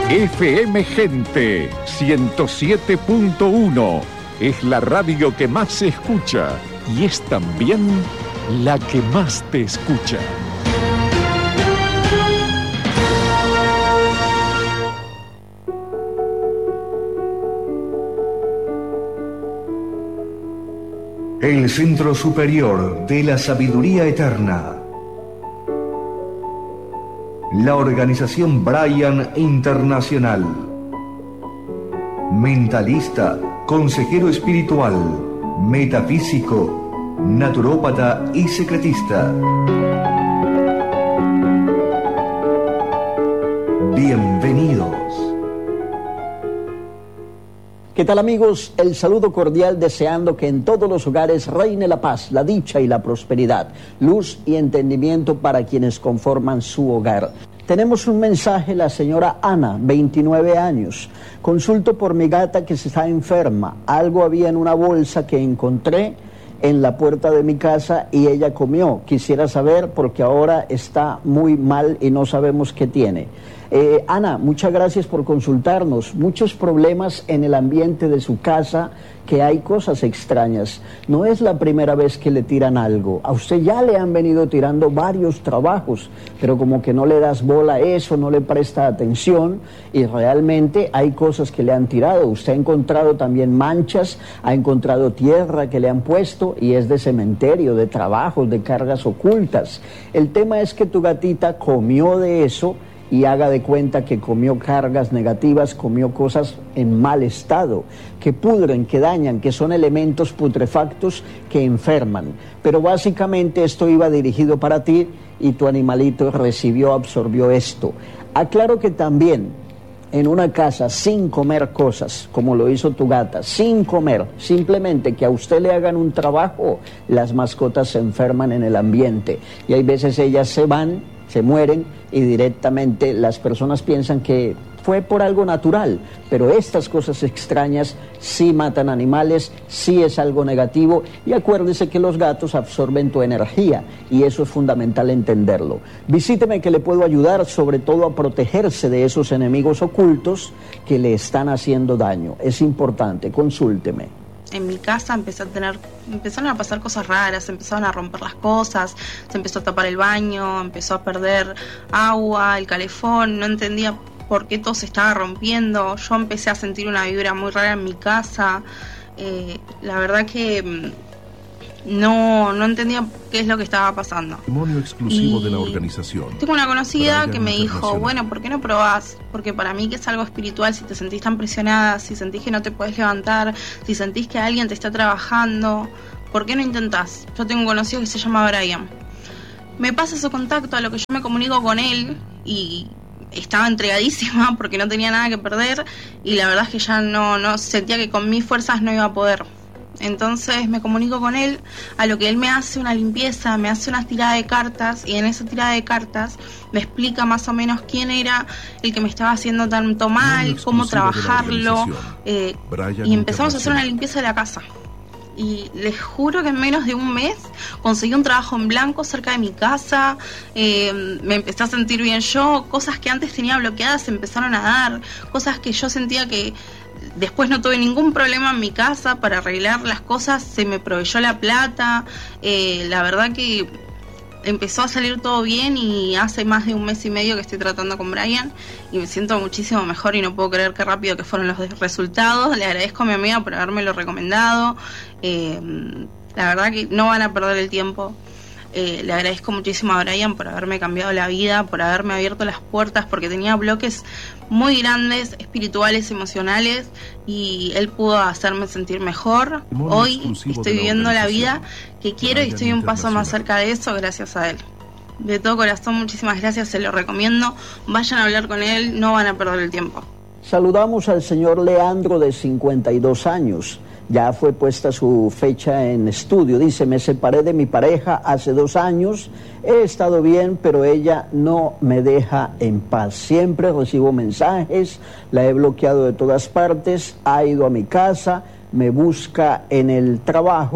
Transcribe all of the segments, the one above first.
FM Gente 107.1 es la radio que más se escucha y es también la que más te escucha. El Centro Superior de la Sabiduría Eterna. La organización Brian Internacional. Mentalista, consejero espiritual, metafísico, naturópata y secretista. Bienvenidos. ¿Qué tal, amigos? El saludo cordial, deseando que en todos los hogares reine la paz, la dicha y la prosperidad, luz y entendimiento para quienes conforman su hogar. Tenemos un mensaje, la señora Ana, 29 años. Consulto por mi gata que está enferma. Algo había en una bolsa que encontré en la puerta de mi casa y ella comió. Quisiera saber porque ahora está muy mal y no sabemos qué tiene. Ana, muchas gracias por consultarnos. Muchos problemas en el ambiente de su casa, que hay cosas extrañas. No es la primera vez que le tiran algo. A usted ya le han venido tirando varios trabajos, pero como que no le das bola a eso, no le presta atención y realmente hay cosas que le han tirado. Usted ha encontrado también manchas, ha encontrado tierra que le han puesto y es de cementerio, de trabajos, de cargas ocultas. El tema es que tu gatita comió de eso y haga de cuenta que comió cargas negativas, comió cosas en mal estado, que pudren, que dañan, que son elementos putrefactos que enferman. Pero básicamente esto iba dirigido para ti y tu animalito recibió, absorbió esto. Aclaro que también en una casa sin comer cosas, como lo hizo tu gata, sin comer, simplemente que a usted le hagan un trabajo, las mascotas se enferman en el ambiente y hay veces ellas se van, se mueren y directamente las personas piensan que fue por algo natural, pero estas cosas extrañas sí matan animales, sí es algo negativo y acuérdese que los gatos absorben tu energía y eso es fundamental entenderlo. Visíteme que le puedo ayudar sobre todo a protegerse de esos enemigos ocultos que le están haciendo daño. Es importante, consúlteme. En mi casa empezaron a pasar cosas raras, empezaron a romper las cosas, se empezó a tapar el baño, empezó a perder agua, el calefón, no entendía por qué todo se estaba rompiendo. Yo empecé a sentir una vibra muy rara en mi casa. La verdad que no entendía qué es lo que estaba pasando. Testimonio exclusivo de la organización. Tengo una conocida que me dijo, bueno, ¿por qué no probás? Porque para mí que es algo espiritual, si te sentís tan presionada, si sentís que no te podés levantar, si sentís que alguien te está trabajando, ¿por qué no intentás? Yo tengo un conocido que se llama Brian. Me pasa su contacto, a lo que yo me comunico con él y estaba entregadísima porque no tenía nada que perder y la verdad es que ya no sentía que con mis fuerzas no iba a poder. Entonces me comunico con él, a lo que él me hace una limpieza, me hace una tirada de cartas y en esa tirada de cartas me explica más o menos quién era el que me estaba haciendo tanto mal, cómo trabajarlo y empezamos a hacer una limpieza de la casa. Y les juro que en menos de un mes conseguí un trabajo en blanco cerca de mi casa, me empecé a sentir bien yo, cosas que antes tenía bloqueadas se empezaron a dar, cosas que yo sentía que después no tuve ningún problema en mi casa para arreglar las cosas, se me proveyó la plata, la verdad que empezó a salir todo bien y hace más de un mes y medio que estoy tratando con Brian y me siento muchísimo mejor y no puedo creer qué rápido que fueron los resultados. Le agradezco a mi amiga por habérmelo recomendado, la verdad que no van a perder el tiempo. Le agradezco muchísimo a Brian por haberme cambiado la vida, por haberme abierto las puertas, porque tenía bloques muy grandes, espirituales, emocionales, y él pudo hacerme sentir mejor. Hoy estoy viviendo la vida que quiero y estoy un paso más cerca de eso gracias a él. De todo corazón, muchísimas gracias, se lo recomiendo. Vayan a hablar con él, no van a perder el tiempo. Saludamos al señor Leandro, de 52 años. Ya fue puesta su fecha en estudio. Dice, me separé de mi pareja hace 2 años, he estado bien, pero ella no me deja en paz. Siempre recibo mensajes, la he bloqueado de todas partes, ha ido a mi casa, me busca en el trabajo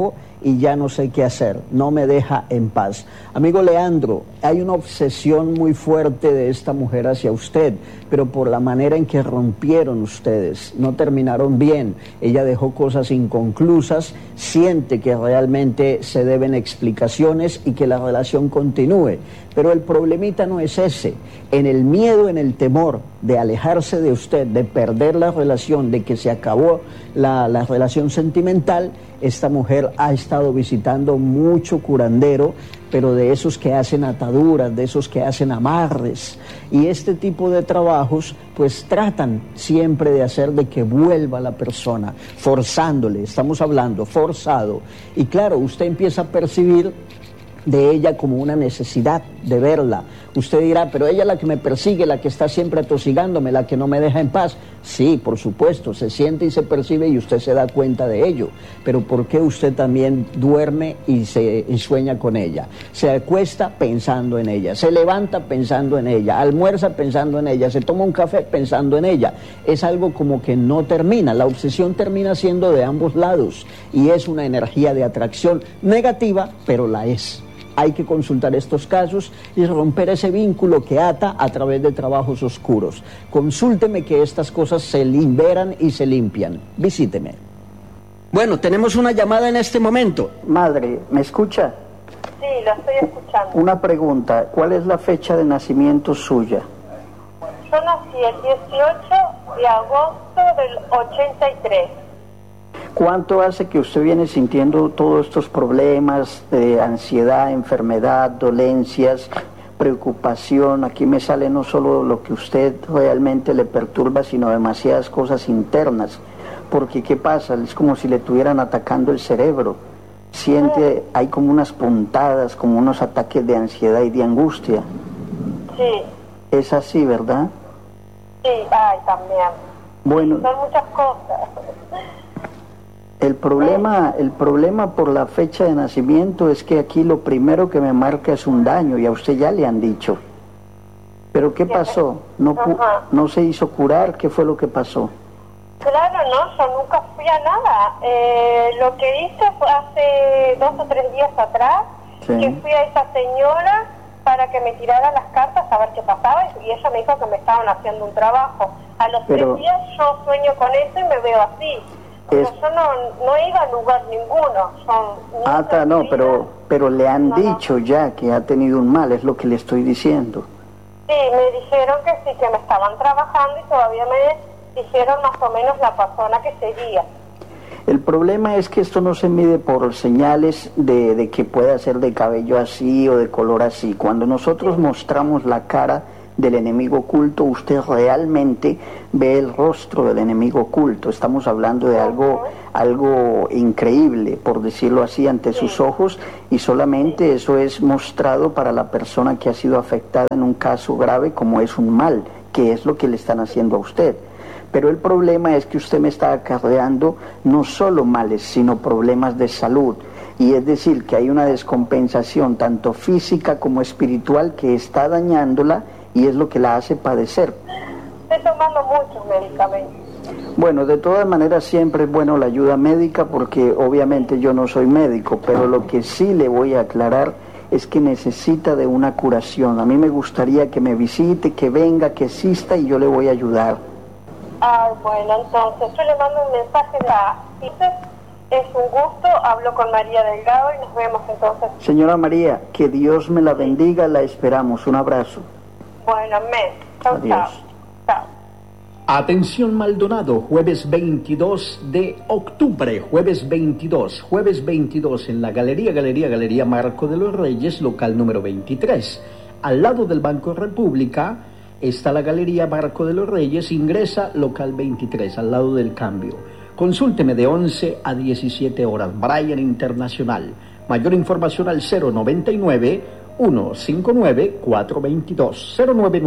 y ya no sé qué hacer, no me deja en paz. Amigo Leandro, hay una obsesión muy fuerte de esta mujer hacia usted, pero por la manera en que rompieron ustedes, no terminaron bien, ella dejó cosas inconclusas, siente que realmente se deben explicaciones y que la relación continúe, pero el problemita no es ese. En el miedo, en el temor de alejarse de usted, de perder la relación, de que se acabó la relación sentimental, esta mujer ha estado visitando mucho curandero, pero de esos que hacen ataduras, de esos que hacen amarres, y este tipo de trabajos pues tratan siempre de hacer de que vuelva la persona, forzándole, estamos hablando, forzado, y claro, usted empieza a percibir de ella como una necesidad de verla. Usted dirá, pero ella es la que me persigue, la que está siempre atosigándome, la que no me deja en paz. Sí, por supuesto, se siente y se percibe y usted se da cuenta de ello. Pero ¿por qué usted también duerme y sueña con ella? Se acuesta pensando en ella, se levanta pensando en ella, almuerza pensando en ella, se toma un café pensando en ella. Es algo como que no termina, la obsesión termina siendo de ambos lados y es una energía de atracción negativa, pero la es. Hay que consultar estos casos y romper ese vínculo que ata a través de trabajos oscuros. Consúlteme que estas cosas se liberan y se limpian. Visíteme. Bueno, tenemos una llamada en este momento. Madre, ¿me escucha? Sí, lo estoy escuchando. Una pregunta, ¿cuál es la fecha de nacimiento suya? Yo nací el 18 de agosto del 83. ¿Cuánto hace que usted viene sintiendo todos estos problemas de ansiedad, enfermedad, dolencias, preocupación? Aquí me sale no solo lo que usted realmente le perturba, sino demasiadas cosas internas. Porque ¿qué pasa? Es como si le estuvieran atacando el cerebro. Siente, hay como unas puntadas, como unos ataques de ansiedad y de angustia. Sí. Es así, ¿verdad? Sí, ay, también. Bueno. Son muchas cosas. El problema por la fecha de nacimiento es que aquí lo primero que me marca es un daño y a usted ya le han dicho. ¿Pero qué pasó? ¿No se hizo curar? ¿Qué fue lo que pasó? Claro, no, yo nunca fui a nada. Lo que hice fue hace 2 o 3 días atrás, sí, que fui a esa señora para que me tirara las cartas a ver qué pasaba y ella me dijo que me estaban haciendo un trabajo. A los 3 días yo sueño con eso y me veo así. Pero yo no iba a lugar ninguno. No, pero le han dicho ya que ha tenido un mal, es lo que le estoy diciendo. Sí, me dijeron que sí, que me estaban trabajando y todavía me dijeron más o menos la persona que sería. El problema es que esto no se mide por señales de que pueda ser de cabello así o de color así. Cuando nosotros mostramos la cara del enemigo oculto, usted realmente ve el rostro del enemigo oculto. Estamos hablando de algo increíble, por decirlo así, ante sus ojos, y solamente eso es mostrado para la persona que ha sido afectada en un caso grave como es un mal, que es lo que le están haciendo a usted. Pero el problema es que usted me está acarreando no solo males, sino problemas de salud. Y es decir, que hay una descompensación tanto física como espiritual que está dañándola y es lo que la hace padecer. Estoy tomando muchos medicamentos. Bueno, de todas maneras siempre es bueno la ayuda médica porque obviamente yo no soy médico, pero lo que sí le voy a aclarar es que necesita de una curación. A mí me gustaría que me visite, que venga, que exista y yo le voy a ayudar. Bueno, entonces yo le mando un mensaje es un gusto, hablo con María Delgado y nos vemos entonces. Señora María, que Dios me la bendiga, la esperamos. Un abrazo. Bueno, chao, chao. Chao. Atención Maldonado, jueves 22 de octubre, jueves 22 en la Galería Marco de los Reyes, local número 23. Al lado del Banco República está la Galería Marco de los Reyes, ingresa local 23, al lado del cambio. Consúlteme de 11 a 17 horas, Brian Internacional. Mayor información al 099-159-422,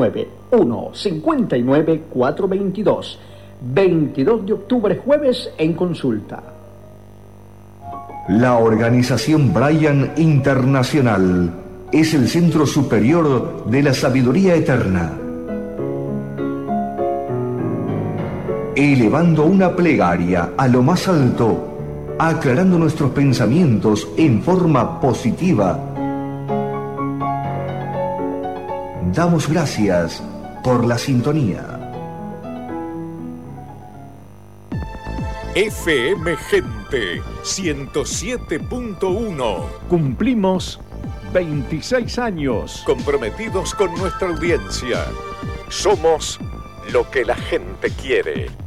099-159-422. 22 de octubre, jueves, en consulta. La organización Brian Internacional es el centro superior de la sabiduría eterna. Elevando una plegaria a lo más alto, aclarando nuestros pensamientos en forma positiva. Damos gracias por la sintonía. FM Gente 107.1. Cumplimos 26 años comprometidos con nuestra audiencia. Somos lo que la gente quiere.